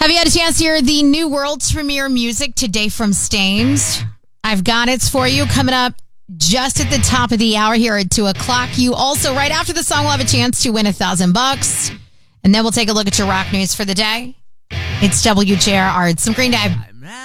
Have you had a chance to hear the new world's premiere music today from Stains? I've got it for you coming up just at the top of the hour here at 2 o'clock. You also, right after the song, will have a chance to win $1,000. And then we'll take a look at your rock news for the day. It's WJRR. It's some Green Day.